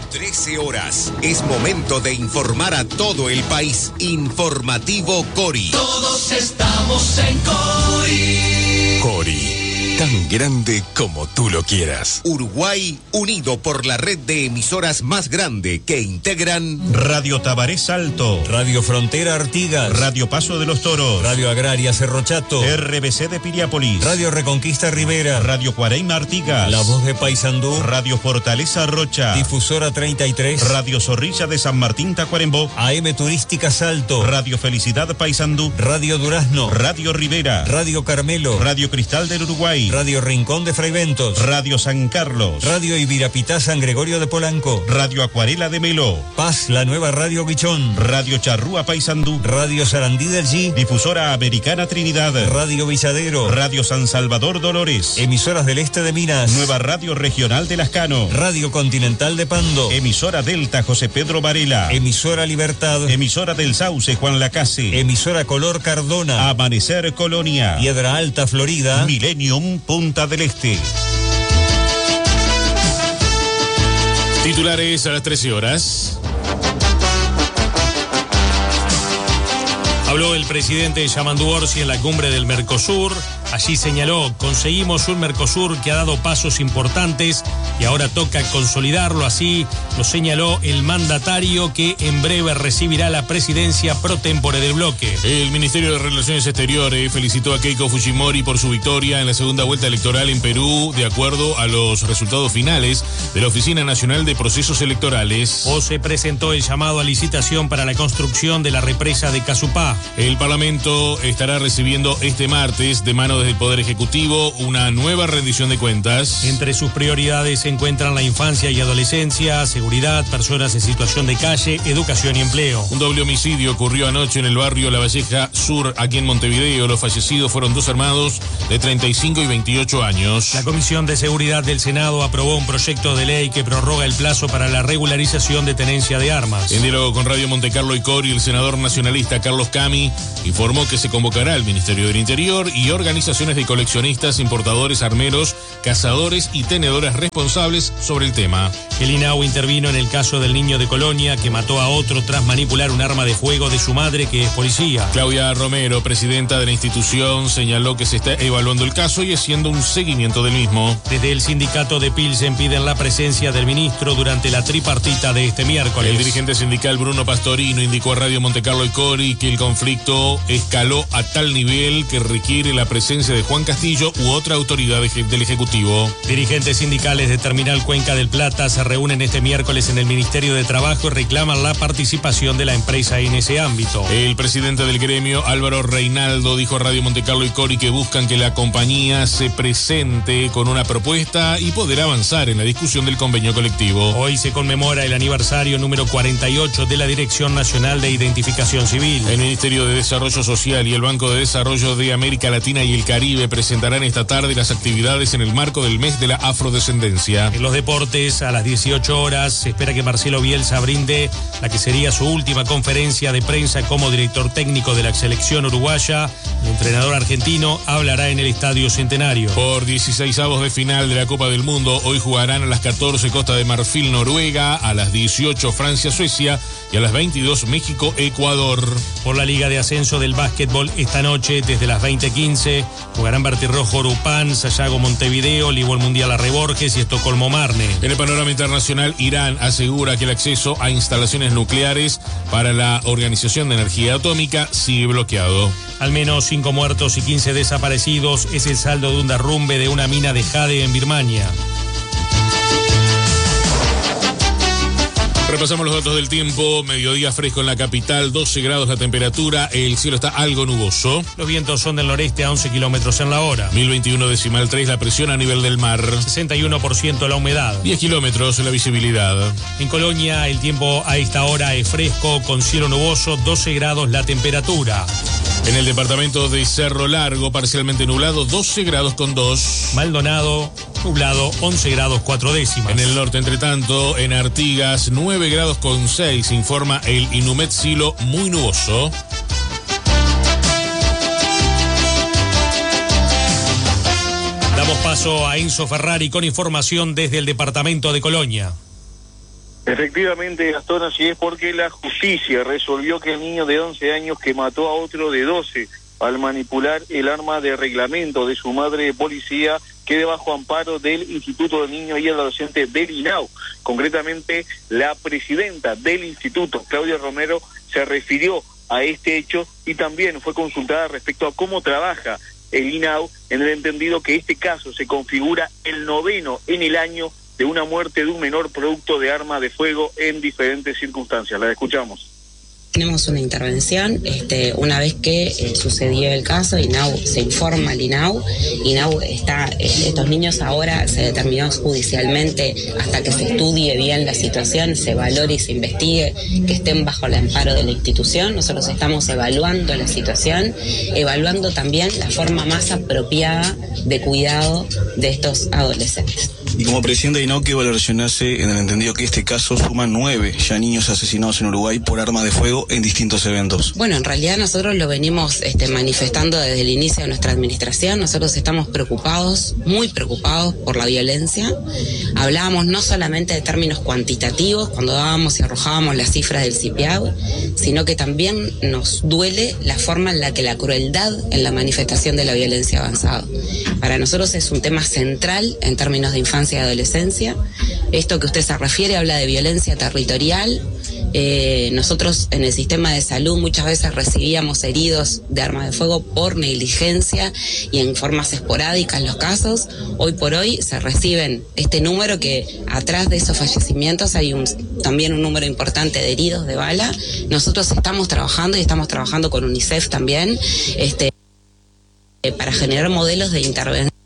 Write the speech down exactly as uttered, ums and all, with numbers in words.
trece horas. Es momento de informar a todo el país. Informativo Cori. Todos estamos en Cori. Cori, tan grande como tú lo quieras. Uruguay, unido por la red de emisoras más grande que integran Radio Tabaré Salto, Radio Frontera Artigas, Radio Paso de los Toros, Radio Agraria Cerro Chato, R B C de Piriápolis, Radio Reconquista Rivera, Radio Cuareima Artigas, La Voz de Paysandú, Radio Fortaleza Rocha, Difusora treinta y tres, Radio Zorrilla de San Martín Tacuarembó, A M Turística Salto, Radio Felicidad Paysandú, Radio Durazno, Radio Rivera, Radio Carmelo, Radio Cristal del Uruguay, Radio Rincón de Fraiventos, Radio San Carlos, Radio Ibirapitá San Gregorio de Polanco, Radio Acuarela de Melo, Paz, la nueva Radio Guichón, Radio Charrúa Paysandú, Radio Sarandí del G, Difusora Americana Trinidad, Radio Villadero, Radio San Salvador Dolores, Emisoras del Este de Minas, Nueva Radio Regional de Lascano, Radio Continental de Pando, Emisora Delta José Pedro Varela, Emisora Libertad, Emisora del Sauce Juan Lacase, Emisora Color Cardona, Amanecer Colonia, Piedra Alta Florida, Millennium Punta del Este. Titulares a las trece horas. Habló el presidente Yamandu Orsi en la cumbre del Mercosur. Allí señaló, conseguimos un Mercosur que ha dado pasos importantes y ahora toca consolidarlo. Así lo señaló el mandatario, que en breve recibirá la presidencia pro tempore del bloque. El Ministerio de Relaciones Exteriores felicitó a Keiko Fujimori por su victoria en la segunda vuelta electoral en Perú, de acuerdo a los resultados finales de la Oficina Nacional de Procesos Electorales. O se presentó el llamado a licitación para la construcción de la represa de Casupá. El Parlamento estará recibiendo este martes, de mano desde el Poder Ejecutivo, una nueva rendición de cuentas. Entre sus prioridades se encuentran la infancia y adolescencia, seguridad, personas en situación de calle, educación y empleo. Un doble homicidio ocurrió anoche en el barrio La Valleja Sur, aquí en Montevideo. Los fallecidos fueron dos armados de treinta y cinco y veintiocho años. La Comisión de Seguridad del Senado aprobó un proyecto de ley que prorroga el plazo para la regularización de tenencia de armas. En diálogo con Radio Montecarlo y Cori, el senador nacionalista Carlos Cami informó que se convocará al Ministerio del Interior y organizaciones de coleccionistas, importadores, armeros, cazadores y tenedores responsables sobre el tema. El I N A U intervino en el caso del niño de Colonia que mató a otro tras manipular un arma de fuego de su madre, que es policía. Claudia Romero, presidenta de la institución, señaló que se está evaluando el caso y haciendo un seguimiento del mismo. Desde el sindicato de Pilsen piden la presencia del ministro durante la tripartita de este miércoles. El dirigente sindical Bruno Pastorino indicó a Radio Montecarlo y Cori que el conflicto escaló a tal nivel que requiere la presencia de Juan Castillo u otra autoridad del Ejecutivo. Dirigentes sindicales de Terminal Cuenca del Plata se reúnen este miércoles en el Ministerio de Trabajo y reclaman la participación de la empresa en ese ámbito. El presidente del gremio, Álvaro Reinaldo, dijo a Radio Montecarlo y Cori que buscan que la compañía se presente con una propuesta y poder avanzar en la discusión del convenio colectivo. Hoy se conmemora el aniversario número cuarenta y ocho de la Dirección Nacional de Identificación Civil. El Ministerio de Desarrollo Social y el Banco de Desarrollo de América Latina y el Caribe presentarán esta tarde las actividades en el marco del mes de la afrodescendencia. En los deportes, a las dieciocho horas, se espera que Marcelo Bielsa brinde la que sería su última conferencia de prensa como director técnico de la selección uruguaya. El entrenador argentino hablará en el Estadio Centenario. Por dieciseisavos de final de la Copa del Mundo, hoy jugarán a las catorce Costa de Marfil, Noruega, a las dieciocho Francia, Suecia y a las veintidós México, Ecuador. Por la Liga de Ascenso del Básquetbol, esta noche, desde las veinte quince, jugarán Bertirrojo Urupán, Sayago Montevideo, Ligol Mundial Arreborges y Estocolmo Marne. En el panorama internacional, Irán asegura que el acceso a instalaciones nucleares para la Organización de Energía Atómica sigue bloqueado. Al menos cinco muertos y quince desaparecidos es el saldo de un derrumbe de una mina de jade en Birmania. Repasamos los datos del tiempo. Mediodía fresco en la capital, doce grados la temperatura, el cielo está algo nuboso. Los vientos son del noreste a once kilómetros en la hora. mil veintiuno decimal tres la presión a nivel del mar. sesenta y uno por ciento la humedad. diez kilómetros la visibilidad. En Colonia el tiempo a esta hora es fresco, con cielo nuboso, doce grados la temperatura. En el departamento de Cerro Largo, parcialmente nublado, doce grados con dos. Maldonado, nublado, once grados cuatro décimas. En el norte, entre tanto, en Artigas, nueve grados con seis, informa el Inumet Silo, muy nuboso. Damos paso a Enzo Ferrari con información desde el departamento de Colonia. Efectivamente, Gastón, así es, porque la justicia resolvió que el niño de once años que mató a otro de doce al manipular el arma de reglamento de su madre de policía quede bajo amparo del Instituto de Niños y Adolescentes del I N A U. Concretamente, la presidenta del instituto, Claudia Romero, se refirió a este hecho y también fue consultada respecto a cómo trabaja el I N A U, en el entendido que este caso se configura el noveno en el año de una muerte de un menor producto de arma de fuego en diferentes circunstancias. La escuchamos. Tenemos una intervención, este, una vez que eh, sucedió el caso, I N A U se informa al I N A U, I N A U está, eh, estos niños ahora se determinó judicialmente hasta que se estudie bien la situación, se valore y se investigue, que estén bajo el amparo de la institución. Nosotros estamos evaluando la situación, evaluando también la forma más apropiada de cuidado de estos adolescentes. Y como presidente de I N A U, ¿qué valoración hace en el entendido que este caso suma nueve ya niños asesinados en Uruguay por arma de fuego en distintos eventos? Bueno, en realidad nosotros lo venimos este, manifestando desde el inicio de nuestra administración. Nosotros estamos preocupados, muy preocupados por la violencia. Hablábamos no solamente de términos cuantitativos cuando dábamos y arrojábamos las cifras del C I P I A U, sino que también nos duele la forma en la que la crueldad en la manifestación de la violencia ha avanzado. Para nosotros es un tema central en términos de infancia y adolescencia. Esto que usted se refiere habla de violencia territorial. Eh, nosotros en el sistema de salud muchas veces recibíamos heridos de armas de fuego por negligencia y en formas esporádicas los casos. Hoy por hoy se reciben este número que atrás de esos fallecimientos hay un, también un número importante de heridos de bala. Nosotros estamos trabajando y estamos trabajando con UNICEF también este, para generar modelos de intervención